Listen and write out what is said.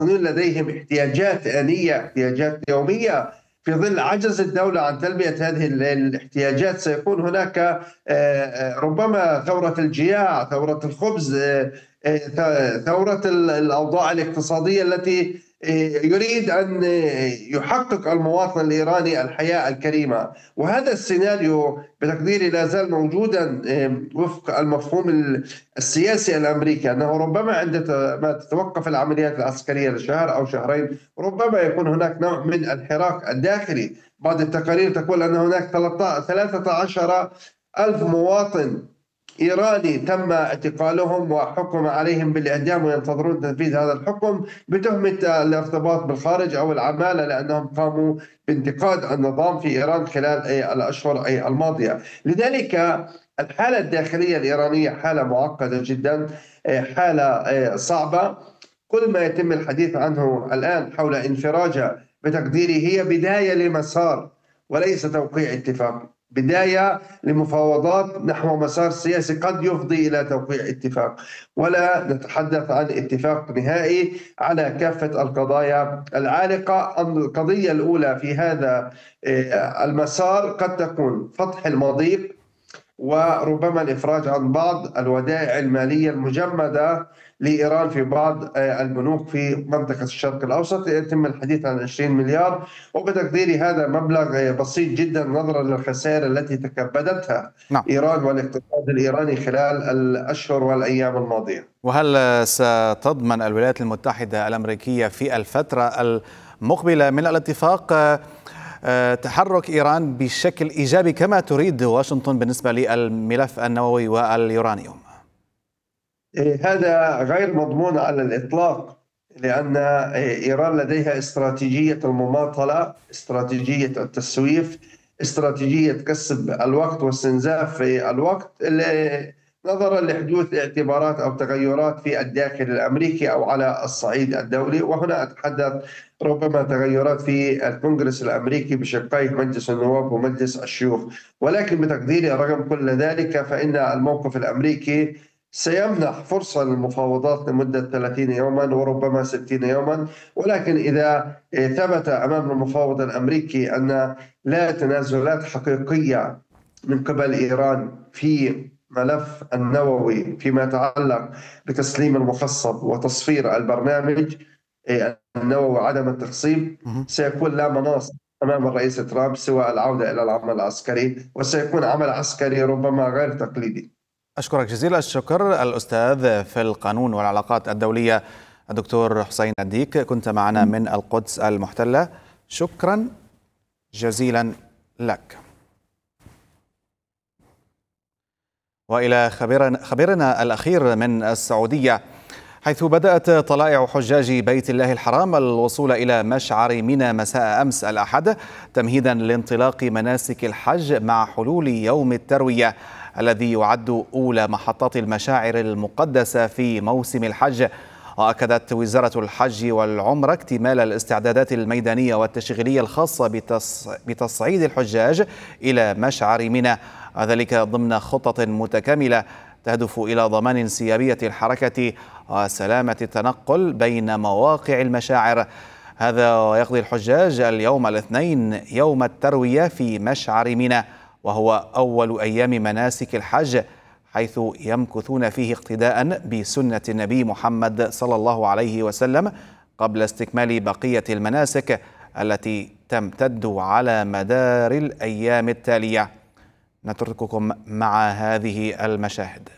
المواطنين لديهم احتياجات آنية، احتياجات يومية. في ظل عجز الدولة عن تلبية هذه الاحتياجات سيكون هناك ربما ثورة الجياع، ثورة الخبز، ثورة الأوضاع الاقتصادية التي يريد أن يحقق المواطن الإيراني الحياة الكريمة. وهذا السيناريو بتقديري لا زال موجودا وفق المفهوم السياسي الأمريكي، أنه ربما عندما تتوقف العمليات العسكرية لشهر أو شهرين ربما يكون هناك نوع من الحراك الداخلي. بعض التقارير تقول أن هناك 13 ألف مواطن إيراني تم اعتقالهم وحكم عليهم بالإعدام وينتظرون تنفيذ هذا الحكم بتهمة الارتباط بالخارج أو العمالة، لأنهم قاموا بانتقاد النظام في إيران خلال الأشهر الماضية. لذلك الحالة الداخلية الإيرانية حالة معقدة جدا، حالة صعبة. كل ما يتم الحديث عنه الآن حول انفراجة بتقديري هي بداية لمسار وليس توقيع اتفاق، بداية لمفاوضات نحو مسار سياسي قد يفضي إلى توقيع اتفاق، ولا نتحدث عن اتفاق نهائي على كافة القضايا العالقة. القضية الأولى في هذا المسار قد تكون فتح المضيق، وربما الإفراج عن بعض الودائع المالية المجمدة لإيران في بعض البنوك في منطقة الشرق الأوسط. يتم الحديث عن 20 مليار، وبتقديري هذا مبلغ بسيط جدا نظرا للخسائر التي تكبدتها نعم. إيران والاقتصاد الإيراني خلال الأشهر والأيام الماضية. وهل ستضمن الولايات المتحدة الأمريكية في الفترة المقبلة من الاتفاق تحرك إيران بشكل إيجابي كما تريد واشنطن بالنسبة للملف النووي واليورانيوم؟ هذا غير مضمون على الإطلاق، لأن إيران لديها استراتيجية المماطلة، استراتيجية التسويف، استراتيجية كسب الوقت واستنزاف الوقت نظرا لحدوث اعتبارات أو تغيرات في الداخل الأمريكي أو على الصعيد الدولي. وهنا أتحدث ربما تغيرات في الكونغرس الأمريكي بشقيه مجلس النواب ومجلس الشيوخ. ولكن بتقديري رغم كل ذلك فإن الموقف الأمريكي سيمنح فرصة للمفاوضات لمدة 30 يوما وربما 60 يوما. ولكن إذا ثبت أمام المفاوض الأمريكي أن لا تنازلات حقيقية من قبل إيران في ملف النووي فيما يتعلق بتسليم المخصب وتصفير البرنامج النووي وعدم التخصيب، سيكون لا مناص أمام الرئيس ترامب سوى العودة إلى العمل العسكري، وسيكون عمل عسكري ربما غير تقليدي. أشكرك جزيل الشكر الأستاذ في القانون والعلاقات الدولية الدكتور حسين الديك، كنت معنا من القدس المحتلة. شكرا جزيلا لك. وإلى خبرنا الأخير من السعودية، حيث بدأت طلائع حجاج بيت الله الحرام الوصول إلى مشعر منى مساء أمس الأحد تمهيدا لانطلاق مناسك الحج مع حلول يوم التروية الذي يعد أولى محطات المشاعر المقدسة في موسم الحج. وأكدت وزارة الحج والعمرة اكتمال الاستعدادات الميدانية والتشغيلية الخاصة بتصعيد الحجاج إلى مشعر منى، وذلك ضمن خطط متكاملة تهدف إلى ضمان انسيابية الحركة وسلامة التنقل بين مواقع المشاعر. هذا ويقضي الحجاج اليوم الاثنين يوم التروية في مشعر منى، وهو أول أيام مناسك الحج، حيث يمكثون فيه اقتداء بسنة النبي محمد صلى الله عليه وسلم قبل استكمال بقية المناسك التي تمتد على مدار الأيام التالية. نترككم مع هذه المشاهد.